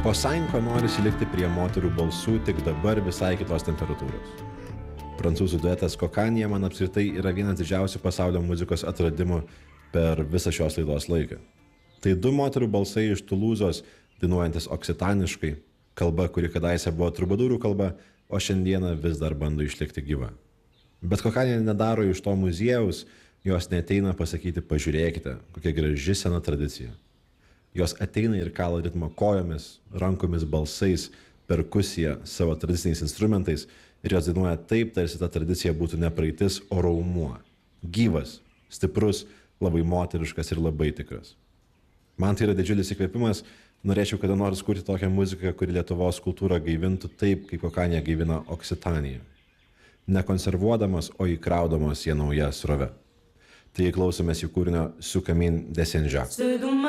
Po Sainko norisi likti prie moterų balsų, tik dabar visai kitos temperatūros. Prancūzų duetas Kokanija man apskritai yra vienas didžiausių pasaulio muzikos atradimų per visą šios laidos laiką. Tai du moterų balsai iš Tulūzos, dainuojantis oksitaniškai, kalba, kuri kadaise buvo trubadūrų kalba, o šiandieną vis dar bando išlikti gyva. Bet Kokanija nedaro iš to muziejaus, jos neateina pasakyti pažiūrėkite, kokia graži sena tradicija. Jos ateina ir kala ritmą kojomis, rankomis, balsais, perkusija, savo tradiciniais instrumentais ir jos dainuoja taip, tarsi ta tradicija būtų ne praeitis, o raumuo. Gyvas, stiprus, labai moteriškas ir labai tikras. Man tai yra didžiulis įkvėpimas, norėčiau kada nors kurti tokią muziką, kuri Lietuvos kultūrą gaivintų taip, kaip Kokanija gaivina Oksitaniją. Nekonservuodamas, o įkraudamas ją naują srovę. Tai klausomės jų kūrinio Su Camine de Saint-Jacques.